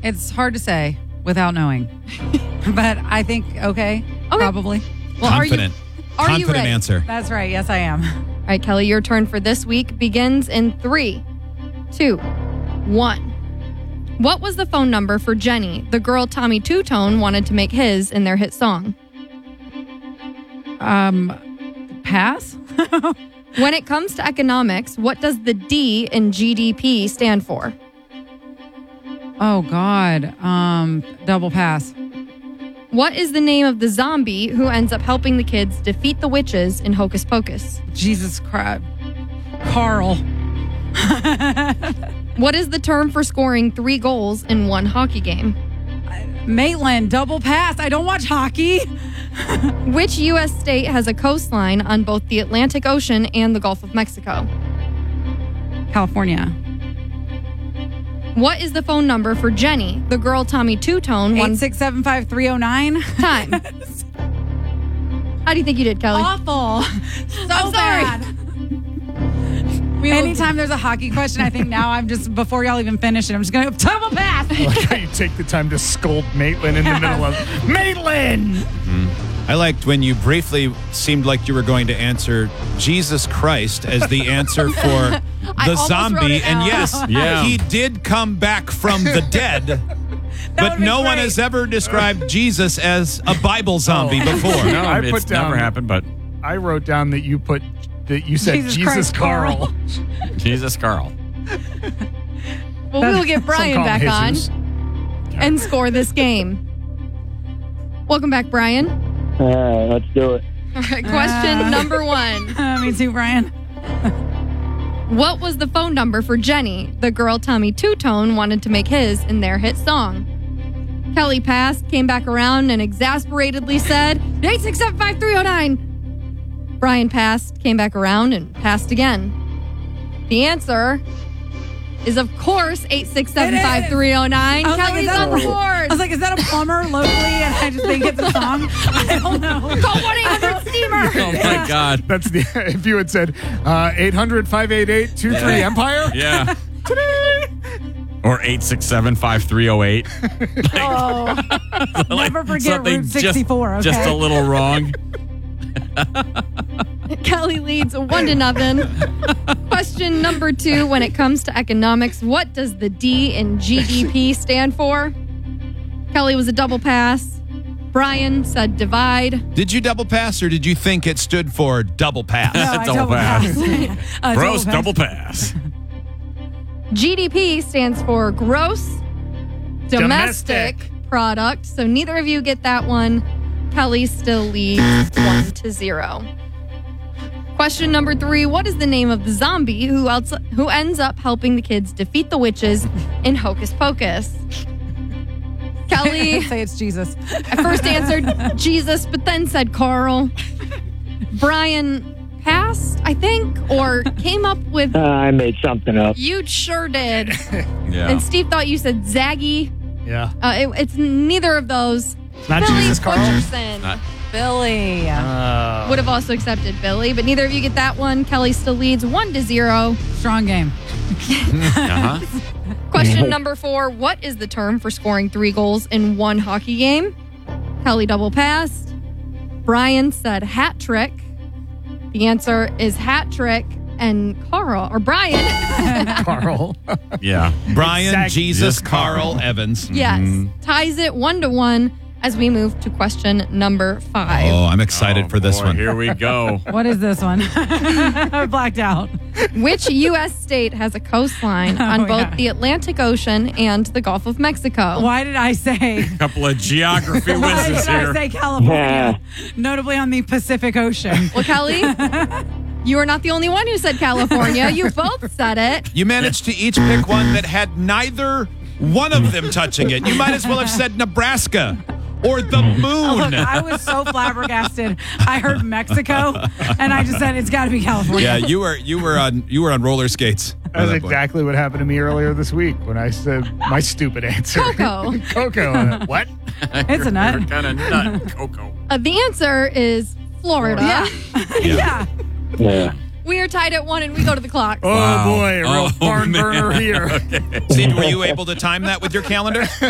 It's hard to say without knowing. But I think, okay. Probably. Well, Confident. Are you Confident ready? answer. That's right. Yes, I am. All right, Kelly, your turn for this week begins in 3, 2, 1. What was the phone number for Jenny, the girl Tommy Two-Tone wanted to make his in their hit song? Pass? When it comes to economics, what does the D in GDP stand for? Oh, God. Double pass. What is the name of the zombie who ends up helping the kids defeat the witches in Hocus Pocus? Jesus Christ. Carl. What is the term for scoring 3 goals in one hockey game? Maitland, double pass. I don't watch hockey. Which U.S. state has a coastline on both the Atlantic Ocean and the Gulf of Mexico? California. What is the phone number for Jenny, the girl Tommy Two-Tone? 8675309. Time. How do you think you did, Kelly? Awful. So I'm sorry. bad. Anytime there's a hockey question, I think now I'm just, before y'all even finish it, I'm just going to double pass. I like how you take the time to scold Maitland in the middle of Maitland. I liked when you briefly seemed like you were going to answer Jesus Christ as the answer for the almost wrote zombie. it And out. yes, he did come back from the dead. But be no one great. has ever described Jesus as a Bible zombie before. No, I it's put down- never happened, but I wrote down that you said Jesus Jesus Christ, Carl. Jesus Carl. Well, we'll get Brian Some call him back on Jesus. and score this game. Welcome back, Brian. Let's do it. All right, question number 1. Me too, Brian. What was the phone number for Jenny, the girl Tommy Two-Tone wanted to make his in their hit song? Kelly passed, came back around, and exasperatedly said, 8675309. Brian passed, came back around, and passed again. The answer is, of course, 8675309. Kelly's on the I board. was like, is that a plumber locally? And I just think it's a song. I don't know. Call 1-800-STEAMER. Oh, my God. That's if you had said 800-588-23 Empire. Yeah. Or 867-5308. Never forget Something Route 64, okay? Just a little wrong. Kelly leads 1-0. Question number 2. When it comes to economics, what does the D in GDP stand for? Kelly was a double pass. Brian said divide. Did you double pass or did you think it stood for double pass? No, I Double pass. Gross double pass. GDP stands for gross domestic product. So neither of you get that one. Kelly still leads 1-0. Question number 3. What is the name of the zombie who ends up helping the kids defeat the witches in Hocus Pocus? Kelly Say it's Jesus. at first answered Jesus, but then said Carl. Brian passed, I think, or came up with, I made something up. you sure did. Yeah. And Steve thought you said Zaggy. Yeah. It's neither of those. Not Billy Jesus Carl. Butcherson Not- Billy. would have also accepted Billy, but neither of you get that one. Kelly still leads 1-0. Strong game. Uh-huh. Question number 4. What is the term for scoring 3 goals in one hockey game? Kelly double passed. Brian said hat trick. The answer is hat trick. And Brian, Carl. Yeah. Brian, Exactly. Jesus, Just Carl, Evans. yes, ties it 1-1 as we move to question number 5. Oh, I'm excited for this boy, one. Here we go. What is this one? I blacked out. Which U.S. state has a coastline on both yeah. the Atlantic Ocean and the Gulf of Mexico? Why did I say? Couple of geography Why whizzes did I here. say California? Notably on the Pacific Ocean. Well, Kelly, you are not the only one who said California. You both said it. You managed to each pick one that had neither one of them touching it. You might as well have said Nebraska or the moon. Look, I was so flabbergasted. I heard Mexico, and I just said it's got to be California. Yeah, you were on roller skates. That's exactly what happened to me earlier this week when I said my stupid answer. Cocoa. Cocoa. What? It's a nut. You're kind of nut, Coco. The answer is Florida. Yeah. Yeah. We are tied at 1 and we go to the clock. Oh, boy. A real Oh, barn man. burner here. Steve, were you able to time that with your calendar?